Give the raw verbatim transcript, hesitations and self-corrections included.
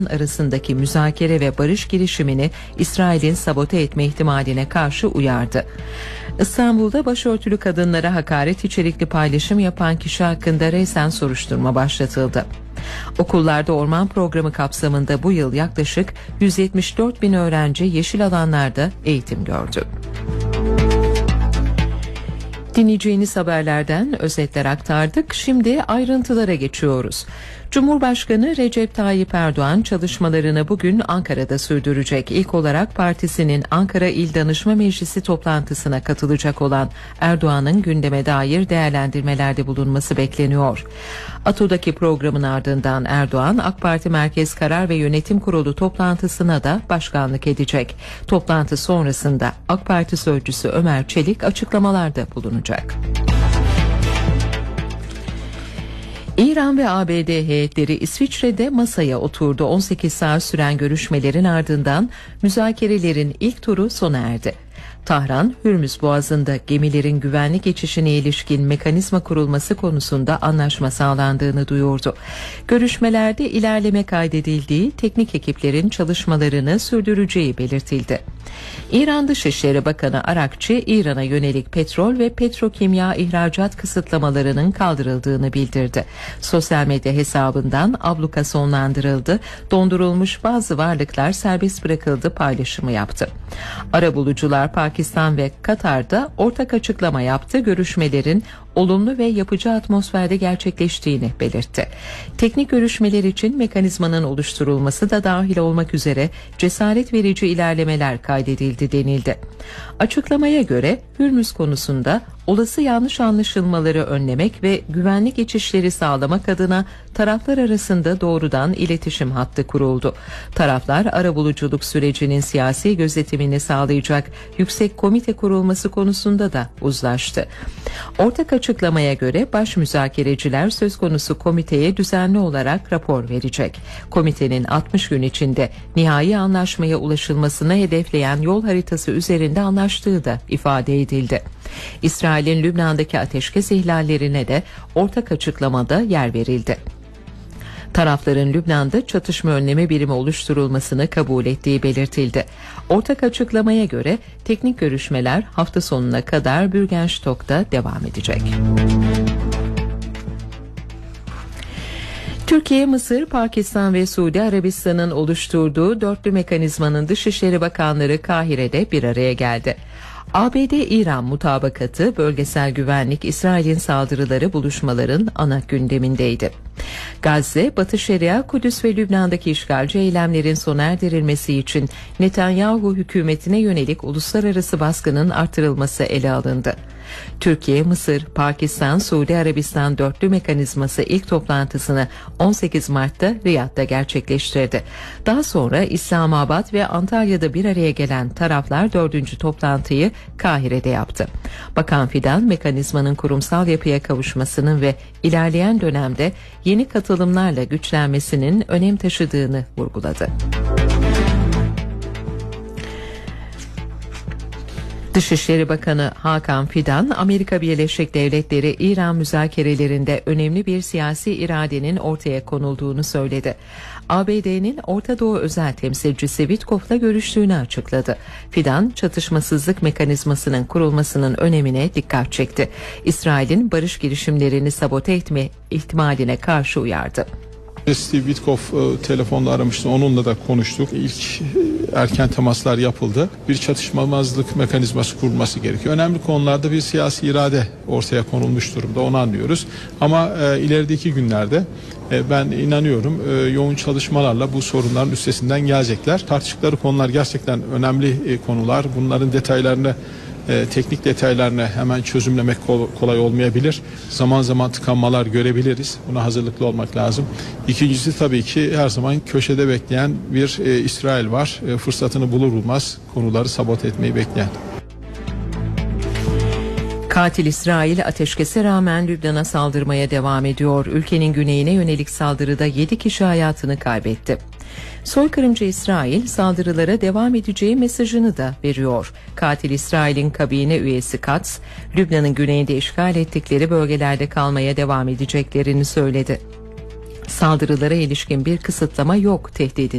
arasındaki müzakere ve barış girişimini İsrail'in sabote etme ihtimaline karşı uyardı. İstanbul'da başörtülü kadınlara hakaret içerikli paylaşım yapan kişi hakkında resen soruşturma başlatıldı. Okullarda orman programı kapsamında bu yıl yaklaşık yüz yetmiş dört bin öğrenci yeşil alanlarda eğitim gördü. Dinleyeceğiniz haberlerden özetler aktardık. Şimdi ayrıntılara geçiyoruz. Cumhurbaşkanı Recep Tayyip Erdoğan çalışmalarını bugün Ankara'da sürdürecek. İlk olarak partisinin Ankara İl Danışma Meclisi toplantısına katılacak olan Erdoğan'ın gündeme dair değerlendirmelerde bulunması bekleniyor. A T O'daki programın ardından Erdoğan AK Parti Merkez Karar ve Yönetim Kurulu toplantısına da başkanlık edecek. Toplantı sonrasında AK Parti sözcüsü Ömer Çelik açıklamalarda bulunacak. İran ve A B D heyetleri İsviçre'de masaya oturdu. on sekiz saat süren görüşmelerin ardından müzakerelerin ilk turu sona erdi. Tahran, Hürmüz Boğazı'nda gemilerin güvenlik geçişine ilişkin mekanizma kurulması konusunda anlaşma sağlandığını duyurdu. Görüşmelerde ilerleme kaydedildiği, teknik ekiplerin çalışmalarını sürdüreceği belirtildi. İran Dışişleri Bakanı Arakçı, İran'a yönelik petrol ve petrokimya ihracat kısıtlamalarının kaldırıldığını bildirdi. Sosyal medya hesabından abluka sonlandırıldı, dondurulmuş bazı varlıklar serbest bırakıldı paylaşımı yaptı. Arabulucular Pakistan ve Katar'da ortak açıklama yaptı, görüşmelerin olumlu ve yapıcı atmosferde gerçekleştiğini belirtti. Teknik görüşmeler için mekanizmanın oluşturulması da dahil olmak üzere cesaret verici ilerlemeler kaydedildi denildi. Açıklamaya göre Hürmüz konusunda olası yanlış anlaşılmaları önlemek ve güvenlik geçişleri sağlamak adına taraflar arasında doğrudan iletişim hattı kuruldu. Taraflar arabuluculuk sürecinin siyasi gözetimini sağlayacak yüksek komite kurulması konusunda da uzlaştı. Ortak açıklamaya göre baş müzakereciler söz konusu komiteye düzenli olarak rapor verecek. Komitenin altmış gün içinde nihai anlaşmaya ulaşılmasını hedefleyen yol haritası üzerinde anlaştığı da ifade edildi. İsrail'in Lübnan'daki ateşkes ihlallerine de ortak açıklamada yer verildi. Tarafların Lübnan'da çatışma önleme birimi oluşturulmasını kabul ettiği belirtildi. Ortak açıklamaya göre teknik görüşmeler hafta sonuna kadar Bürgenstock'ta devam edecek. Türkiye, Mısır, Pakistan ve Suudi Arabistan'ın oluşturduğu dörtlü mekanizmanın Dışişleri Bakanları Kahire'de bir araya geldi. A B D-İran mutabakatı, bölgesel güvenlik, İsrail'in saldırıları buluşmaların ana gündemindeydi. Gazze, Batı Şeria, Kudüs ve Lübnan'daki işgalci eylemlerin sona erdirilmesi için Netanyahu hükümetine yönelik uluslararası baskının artırılması ele alındı. Türkiye, Mısır, Pakistan, Suudi Arabistan dörtlü mekanizması ilk toplantısını on sekiz Mart'ta Riyad'da gerçekleştirdi. Daha sonra İslamabad ve Antalya'da bir araya gelen taraflar dördüncü toplantıyı Kahire'de yaptı. Bakan Fidan, mekanizmanın kurumsal yapıya kavuşmasının ve ilerleyen dönemde yeni katılımlarla güçlenmesinin önem taşıdığını vurguladı. Dışişleri Bakanı Hakan Fidan, Amerika Birleşik Devletleri İran müzakerelerinde önemli bir siyasi iradenin ortaya konulduğunu söyledi. A B D'nin Orta Doğu özel temsilcisi Witkoff'la görüştüğünü açıkladı. Fidan, çatışmasızlık mekanizmasının kurulmasının önemine dikkat çekti. İsrail'in barış girişimlerini sabote etme ihtimaline karşı uyardı. Steve Witkoff e, telefonla aramıştı. Onunla da konuştuk. İlk e, erken temaslar yapıldı. Bir çatışmamazlık mekanizması kurulması gerekiyor. Önemli konularda bir siyasi irade ortaya konulmuş durumda. Onu anlıyoruz. Ama e, ilerideki günlerde e, ben inanıyorum e, yoğun çalışmalarla bu sorunların üstesinden gelecekler. Tartıştıkları konular gerçekten önemli e, konular. Bunların detaylarını E, teknik detaylarını hemen çözümlemek kol, kolay olmayabilir. Zaman zaman tıkanmalar görebiliriz. Buna hazırlıklı olmak lazım. İkincisi tabii ki her zaman köşede bekleyen bir e, İsrail var. E, fırsatını bulur bulmaz konuları sabote etmeyi bekleyen. Katil İsrail ateşkese rağmen Lübnan'a saldırmaya devam ediyor. Ülkenin güneyine yönelik saldırıda yedi kişi hayatını kaybetti. Soykırımcı İsrail saldırılara devam edeceği mesajını da veriyor. Katil İsrail'in kabine üyesi Katz, Lübnan'ın güneyinde işgal ettikleri bölgelerde kalmaya devam edeceklerini söyledi. Saldırılara ilişkin bir kısıtlama yok tehdidini